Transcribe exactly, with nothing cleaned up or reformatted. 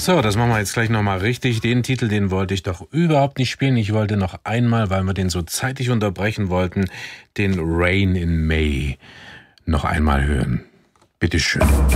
So, das machen wir jetzt gleich nochmal richtig. Den Titel, den wollte ich doch überhaupt nicht spielen. Ich wollte noch einmal, weil wir den so zeitig unterbrechen wollten, den Rain in May noch einmal hören. Bitteschön.